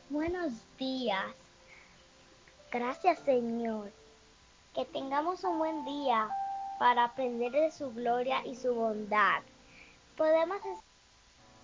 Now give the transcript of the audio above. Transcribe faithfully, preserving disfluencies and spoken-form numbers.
Buenos días. Gracias, Señor. Que tengamos un buen día para aprender de su gloria y su bondad. Podemos